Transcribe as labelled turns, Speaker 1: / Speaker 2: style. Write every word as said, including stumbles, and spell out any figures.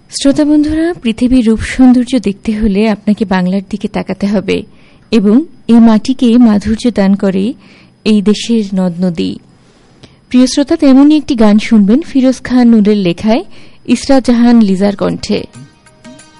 Speaker 1: শ্রোতা বন্ধুরা, পৃথিবীর রূপ সৌন্দর্য দেখতে হলে আপনাকে বাংলার দিকে তাকাতে হবে এবং এই মাটিকে মাধুর্য দান করে এই দেশের নদ নদী। প্রিয় শ্রোতা, তেমনই একটি গান শুনবেন ফিরোজ খান নূরের লেখায়, ইসরাত জাহান লিজার কণ্ঠে।